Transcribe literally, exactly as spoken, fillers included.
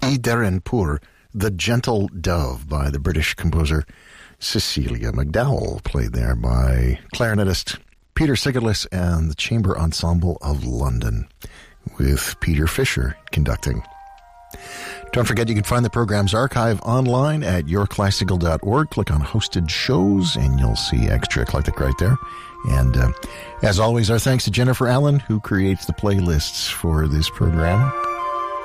Idarenpur, The Gentle Dove by the British composer Cecilia McDowell, played there by clarinetist Peter Sigerlis and the Chamber Ensemble of London, with Peter Fisher conducting. Don't forget you can find the program's archive online at your classical dot org. Click on hosted shows and you'll see Extra Eclectic right there. And uh, as always, our thanks to Jennifer Allen, who creates the playlists for this program.